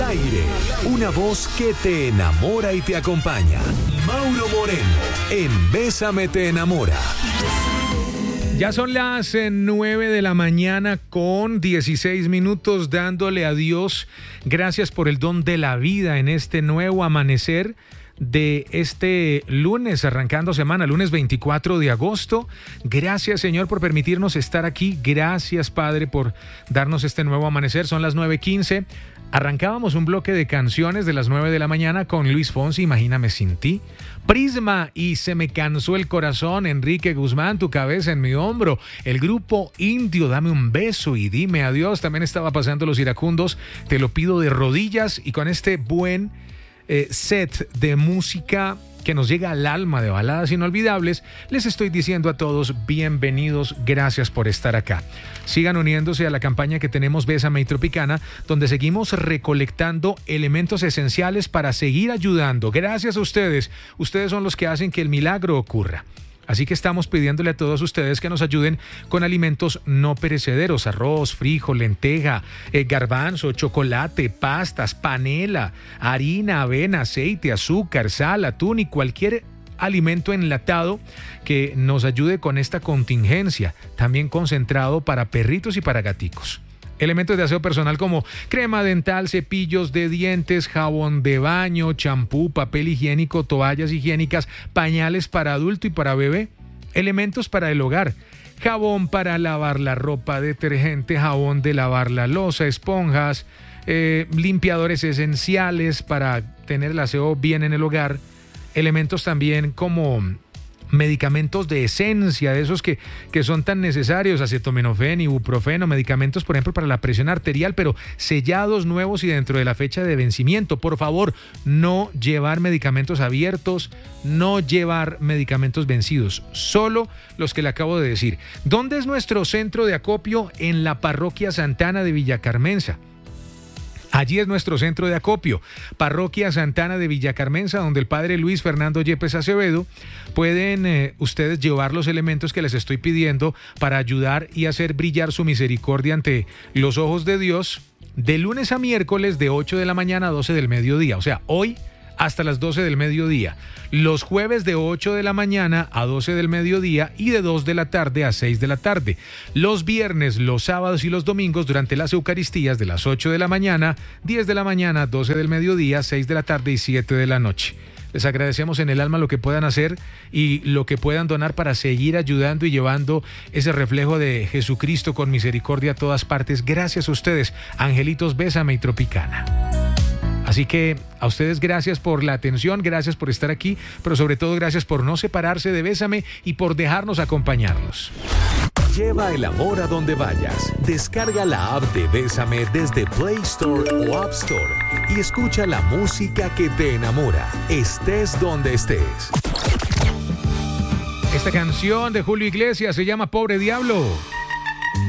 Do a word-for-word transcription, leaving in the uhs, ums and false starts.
aire, una voz que te enamora y te acompaña. Mauro Moreno, en Bésame te enamora. Ya son las eh, nueve de la mañana con dieciséis minutos, dándole a Dios gracias por el don de la vida en este nuevo amanecer de este lunes, arrancando semana, lunes veinticuatro de agosto. Gracias, Señor, por permitirnos estar aquí. Gracias, Padre, por darnos este nuevo amanecer. Son las nueve quince. Arrancábamos un bloque de canciones de las nueve de la mañana con Luis Fonsi, Imagíname sin ti. Prisma y Se me cansó el corazón, Enrique Guzmán, Tu cabeza en mi hombro. El grupo Indio, Dame un beso y dime adiós. También estaba pasando Los Iracundos, Te lo pido de rodillas. Y con este buen eh, set de música que nos llega al alma, de baladas inolvidables, les estoy diciendo a todos bienvenidos, gracias por estar acá. Sigan uniéndose a la campaña que tenemos Bésame y Tropicana, donde seguimos recolectando elementos esenciales para seguir ayudando. Gracias a ustedes, ustedes son los que hacen que el milagro ocurra. Así que estamos pidiéndole a todos ustedes que nos ayuden con alimentos no perecederos: arroz, frijol, lenteja, eh, garbanzo, chocolate, pastas, panela, harina, avena, aceite, azúcar, sal, atún y cualquier alimento enlatado que nos ayude con esta contingencia, también concentrado para perritos y para gaticos. Elementos de aseo personal como crema dental, cepillos de dientes, jabón de baño, champú, papel higiénico, toallas higiénicas, pañales para adulto y para bebé. Elementos para el hogar: jabón para lavar la ropa, detergente, jabón de lavar la loza, esponjas, eh, limpiadores esenciales para tener el aseo bien en el hogar. Elementos también como medicamentos de esencia, de esos que, que son tan necesarios: acetaminofén, ibuprofeno, medicamentos, por ejemplo, para la presión arterial, pero sellados, nuevos y dentro de la fecha de vencimiento. Por favor, no llevar medicamentos abiertos, no llevar medicamentos vencidos, solo los que le acabo de decir. ¿Dónde es nuestro centro de acopio? En la parroquia Santana de Villacarmenza. Allí es nuestro centro de acopio, Parroquia Santana de Villacarmenza, donde el padre Luis Fernando Yepes Acevedo. Pueden eh, ustedes llevar los elementos que les estoy pidiendo para ayudar y hacer brillar su misericordia ante los ojos de Dios, de lunes a miércoles de ocho de la mañana a doce del mediodía, o sea, hoy hasta las doce del mediodía, los jueves de ocho de la mañana a doce del mediodía y de dos de la tarde a seis de la tarde, los viernes, los sábados y los domingos durante las Eucaristías de las ocho de la mañana, diez de la mañana, doce del mediodía, seis de la tarde y siete de la noche. Les agradecemos en el alma lo que puedan hacer y lo que puedan donar para seguir ayudando y llevando ese reflejo de Jesucristo con misericordia a todas partes. Gracias a ustedes, angelitos, Bésame y Tropicana. Así que a ustedes gracias por la atención, gracias por estar aquí, pero sobre todo gracias por no separarse de Bésame y por dejarnos acompañarlos. Lleva el amor a donde vayas. Descarga la app de Bésame desde Play Store o App Store y escucha la música que te enamora, estés donde estés. Esta canción de Julio Iglesias se llama Pobre Diablo.